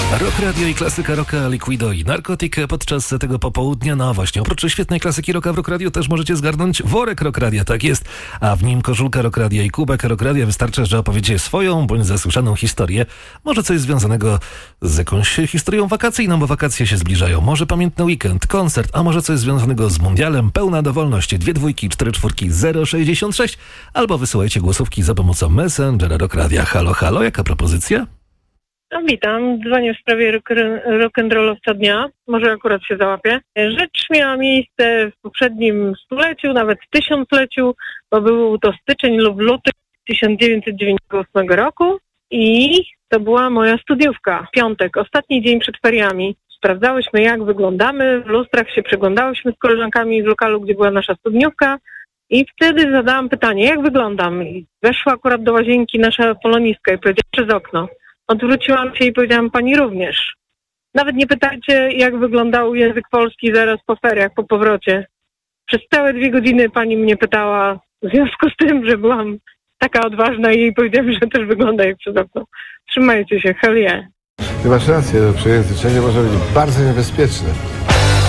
Rock Radio i klasyka rocka Liquido i Narcotic podczas tego popołudnia. No właśnie, oprócz świetnej klasyki rocka w Rock Radio też możecie zgarnąć worek Rock Radia, tak jest. A w nim koszulka Rock Radia i kubek Rock Radia. Wystarczy, że opowiecie swoją bądź zasłyszaną historię. Może coś związanego z jakąś historią wakacyjną, bo wakacje się zbliżają. Może pamiętny weekend, koncert, a może coś związanego z mundialem. Pełna dowolność. 2 dwójki, 4 czwórki, 066 albo wysyłajcie głosówki za pomocą Messengera Rock Radia. Halo, halo, jaka propozycja? No, witam, dzwonię w sprawie rock'n'rollowca dnia, może akurat się załapię. Rzecz miała miejsce w poprzednim stuleciu, nawet tysiącleciu, bo był to styczeń lub luty 1998 roku i to była moja studiówka. Piątek, ostatni dzień przed feriami. Sprawdzałyśmy, jak wyglądamy, w lustrach się przeglądałyśmy z koleżankami w lokalu, gdzie była nasza studniówka i wtedy zadałam pytanie, jak wyglądam? I weszła akurat do łazienki nasza polonistka i powiedziała przez okno. Odwróciłam się i powiedziałam, pani również. Nawet nie pytajcie, jak wyglądał język polski zaraz po feriach, po powrocie. Przez całe 2 godziny pani mnie pytała, w związku z tym, że byłam taka odważna i jej powiedziałam, że też wygląda jak przez okno. Trzymajcie się, hell yeah. Ty masz rację, przejęzyczenie może być bardzo niebezpieczne.